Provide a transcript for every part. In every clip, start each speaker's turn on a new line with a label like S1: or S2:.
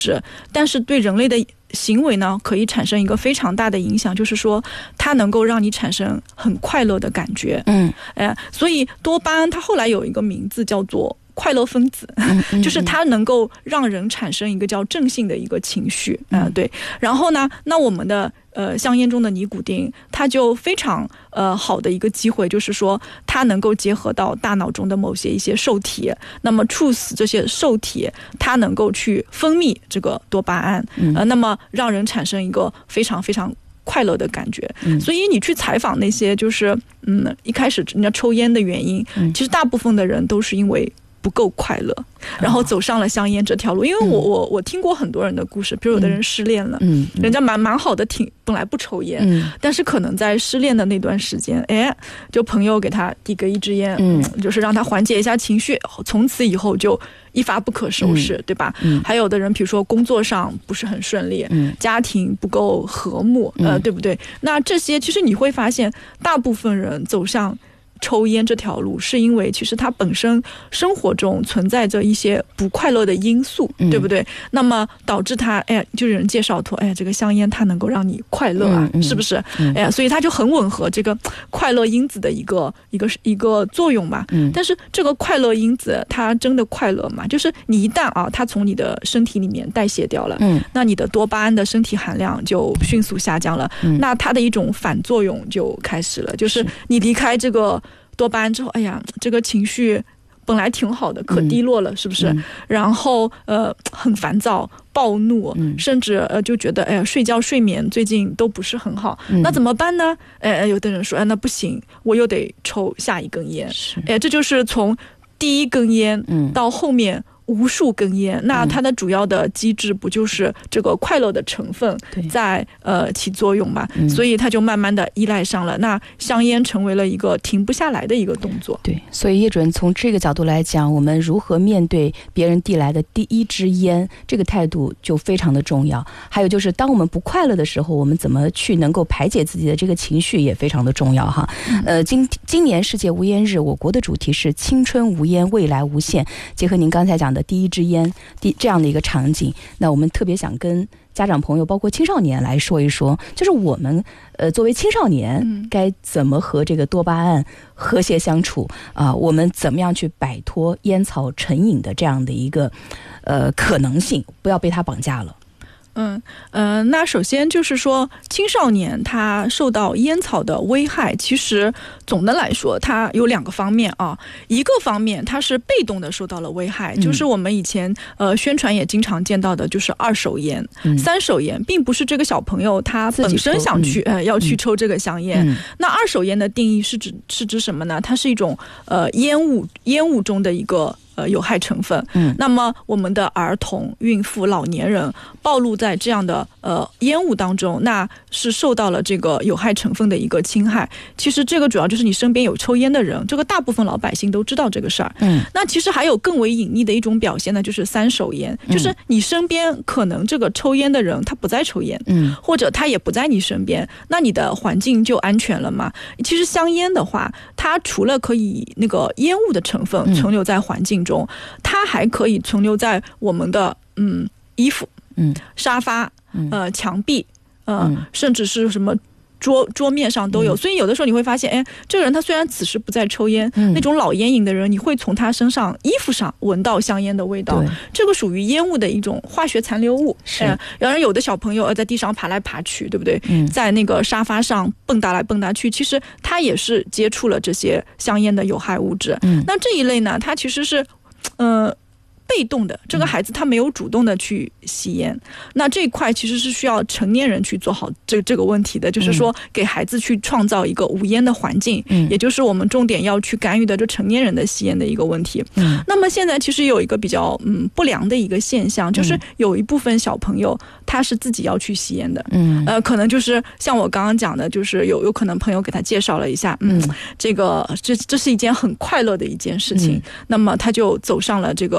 S1: 但是对人类的行为呢可以产生一个非常大的影响，就是说它能够让你产生很快乐的感觉。所以多巴胺它后来有一个名字叫做快乐分子，就是它能够让人产生一个叫正性的一个情绪。对。然后呢，那我们的香烟中的尼古丁，它就非常好的一个机会，就是说它能够结合到大脑中的某些一些受体，那么促使这些受体它能够去分泌这个多巴胺，那么让人产生一个非常非常快乐的感觉。所以你去采访那些就是一开始人家抽烟的原因，其实大部分的人都是因为不够快乐，然后走上了香烟这条路。因为我听过很多人的故事，比如有的人失恋了，人家蛮好的，本来不抽烟，但是可能在失恋的那段时间，就朋友给他递个一支烟，就是让他缓解一下情绪，从此以后就一发不可收拾，对吧？还有的人比如说工作上不是很顺利，家庭不够和睦，对不对？那这些其实你会发现大部分人走上抽烟这条路，是因为其实它本身生活中存在着一些不快乐的因素，对不对？那么导致它就有人介绍说这个香烟它能够让你快乐啊，是不是？所以它就很吻合这个快乐因子的一个作用嘛。但是这个快乐因子它真的快乐吗？就是你一旦它从你的身体里面代谢掉了，那你的多巴胺的身体含量就迅速下降了，那它的一种反作用就开始了，就是你离开这个多巴胺之后，这个情绪本来挺好的，可低落了，是不是？然后很烦躁、暴怒，甚至就觉得睡眠最近都不是很好，那怎么办呢？有的人说那不行，我又得抽下一根烟。这就是从第一根烟到后面无数根烟，那它的主要的机制不就是这个快乐的成分在起作用嘛？所以它就慢慢的依赖上了，那香烟成为了一个停不下来的一个动作。
S2: 对，所以叶主任从这个角度来讲，我们如何面对别人递来的第一支烟，这个态度就非常的重要。还有就是当我们不快乐的时候，我们怎么去能够排解自己的这个情绪也非常的重要哈。今年世界无烟日，我国的主题是青春无烟，未来无限。结合您刚才讲的第一支烟这样的一个场景，那我们特别想跟家长朋友包括青少年来说一说，就是我们作为青少年该怎么和这个多巴胺和谐相处我们怎么样去摆脱烟草成瘾的这样的一个可能性，不要被它绑架了。
S1: 那首先就是说青少年他受到烟草的危害，其实总的来说它有两个方面一个方面它是被动的受到了危害，就是我们以前宣传也经常见到的，就是二手烟、三手烟，并不是这个小朋友他本身想去要去抽这个香烟。那二手烟的定义是指什么呢？它是一种烟雾中的一个有害成分。那么我们的儿童、孕妇、老年人暴露在这样的烟雾当中，那是受到了这个有害成分的一个侵害。其实这个主要就是你身边有抽烟的人，这个大部分老百姓都知道这个事儿。那其实还有更为隐匿的一种表现呢，就是三手烟，就是你身边可能这个抽烟的人他不再抽烟，或者他也不在你身边，那你的环境就安全了嘛？其实香烟的话，它除了可以那个烟雾的成分存留在环境中，它还可以存留在我们的衣服、沙发、墙壁，甚至是什么桌面上都有。所以有的时候你会发现这个人他虽然此时不再抽烟，那种老烟瘾的人，你会从他身上衣服上闻到香烟的味道，这个属于烟雾的一种化学残留物。然后有的小朋友在地上爬来爬去，对不对？在那个沙发上蹦跶来蹦跶去，其实他也是接触了这些香烟的有害物质。那这一类呢，它其实是被动的，这个孩子他没有主动的去吸烟，那这一块其实是需要成年人去做好这个问题的，就是说给孩子去创造一个无烟的环境，也就是我们重点要去干预的这成年人的吸烟的一个问题。那么现在其实有一个比较不良的一个现象，就是有一部分小朋友他是自己要去吸烟的，可能就是像我刚刚讲的，就是有可能朋友给他介绍了一下，这是一件很快乐的一件事情，那么他就走上了这个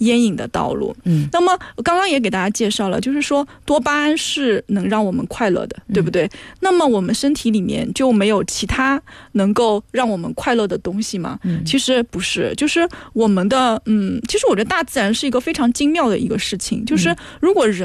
S1: 烟瘾的道路。那么刚刚也给大家介绍了，就是说多巴胺是能让我们快乐的，对不对？那么我们身体里面就没有其他能够让我们快乐的东西吗？其实不是，就是我们的其实我觉得大自然是一个非常精妙的一个事情，就是如果人